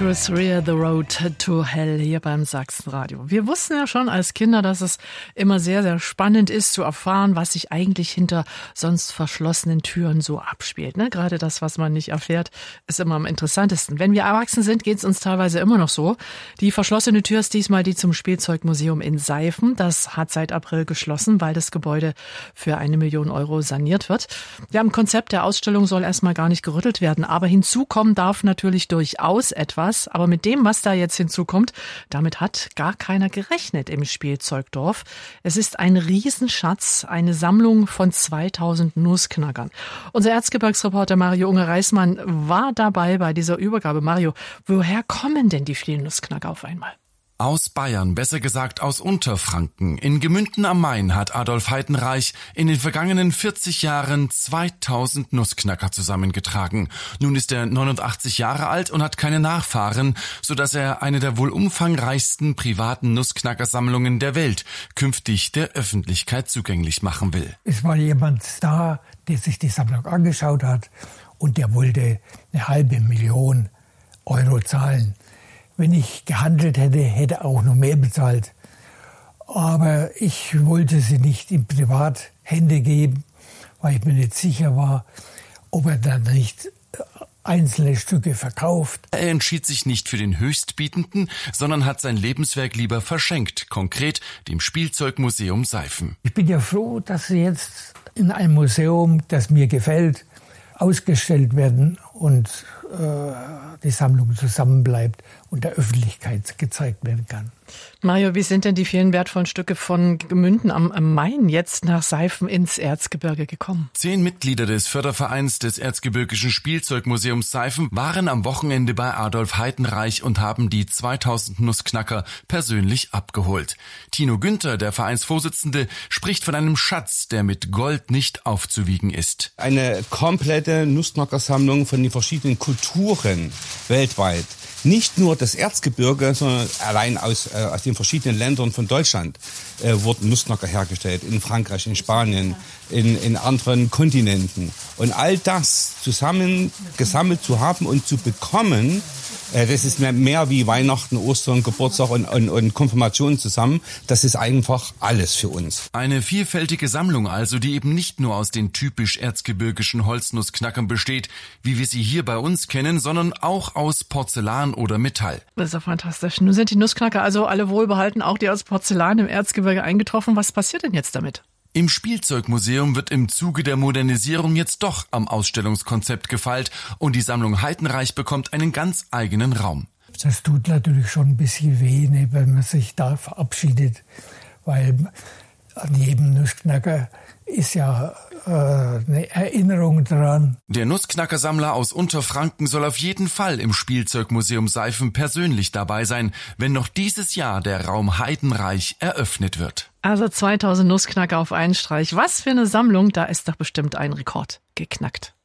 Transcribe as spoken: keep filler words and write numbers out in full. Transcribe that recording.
Chris Rea, The Road to Hell hier beim Sachsenradio. Wir wussten ja schon als Kinder, dass es immer sehr, sehr spannend ist zu erfahren, was sich eigentlich hinter sonst verschlossenen Türen so abspielt. Ne? Gerade das, was man nicht erfährt, ist immer am interessantesten. Wenn wir erwachsen sind, geht es uns teilweise immer noch so. Die verschlossene Tür ist diesmal die zum Spielzeugmuseum in Seifen. Das hat seit April geschlossen, weil das Gebäude für eine Million Euro saniert wird. Ja, im Konzept der Ausstellung soll erstmal gar nicht gerüttelt werden, aber hinzukommen darf natürlich durchaus etwas. Aber mit dem, was da jetzt hinzukommt, damit hat gar keiner gerechnet im Spielzeugdorf. Es ist ein Riesenschatz, eine Sammlung von zweitausend Nussknackern. Unser Erzgebirgsreporter Mario Unge-Reismann war dabei bei dieser Übergabe. Mario, woher kommen denn die vielen Nussknacker auf einmal? Aus Bayern, besser gesagt aus Unterfranken. In Gemünden am Main hat Adolf Heidenreich in den vergangenen vierzig Jahren zweitausend Nussknacker zusammengetragen. Nun ist er neunundachtzig Jahre alt und hat keine Nachfahren, sodass er eine der wohl umfangreichsten privaten Nussknackersammlungen der Welt künftig der Öffentlichkeit zugänglich machen will. Es war jemand da, der sich die Sammlung angeschaut hat und der wollte eine halbe Million Euro zahlen. Wenn ich gehandelt hätte, hätte er auch noch mehr bezahlt. Aber ich wollte sie nicht in Privathände geben, weil ich mir nicht sicher war, ob er dann nicht einzelne Stücke verkauft. Er entschied sich nicht für den Höchstbietenden, sondern hat sein Lebenswerk lieber verschenkt, konkret dem Spielzeugmuseum Seifen. Ich bin ja froh, dass sie jetzt in einem Museum, das mir gefällt, ausgestellt werden und äh, die Sammlung zusammenbleibt und der Öffentlichkeit gezeigt werden kann. Mario, wie sind denn die vielen wertvollen Stücke von Gemünden am, am Main jetzt nach Seifen ins Erzgebirge gekommen? Zehn Mitglieder des Fördervereins des Erzgebirgischen Spielzeugmuseums Seifen waren am Wochenende bei Adolf Heidenreich und haben die zweitausend Nussknacker persönlich abgeholt. Tino Günther, der Vereinsvorsitzende, spricht von einem Schatz, der mit Gold nicht aufzuwiegen ist. Eine komplette Nussknackersammlung von den verschiedenen Kulturen weltweit. Nicht nur das Erzgebirge, sondern allein aus, äh, aus den verschiedenen Ländern von Deutschland äh, wurden Nussknacker hergestellt. In Frankreich, in Spanien, in, in anderen Kontinenten. Und all das zusammen gesammelt zu haben und zu bekommen, äh, das ist mehr, mehr wie Weihnachten, Ostern, Geburtstag und, und, und Konfirmation zusammen. Das ist einfach alles für uns. Eine vielfältige Sammlung also, die eben nicht nur aus den typisch erzgebirgischen Holznussknackern besteht, wie wir sie hier bei uns kennen, sondern auch aus Porzellan oder Metall. Das ist ja fantastisch. Nun sind die Nussknacker also alle wohlbehalten, auch die aus Porzellan im Erzgebirge eingetroffen. Was passiert denn jetzt damit? Im Spielzeugmuseum wird im Zuge der Modernisierung jetzt doch am Ausstellungskonzept gefeilt und die Sammlung Heidenreich bekommt einen ganz eigenen Raum. Das tut natürlich schon ein bisschen weh, ne, wenn man sich da verabschiedet, weil an jedem Nussknacker ist ja äh, eine Erinnerung dran. Der Nussknackersammler aus Unterfranken soll auf jeden Fall im Spielzeugmuseum Seifen persönlich dabei sein, wenn noch dieses Jahr der Raum Heidenreich eröffnet wird. Also zweitausend Nussknacker auf einen Streich. Was für eine Sammlung, da ist doch bestimmt ein Rekord geknackt.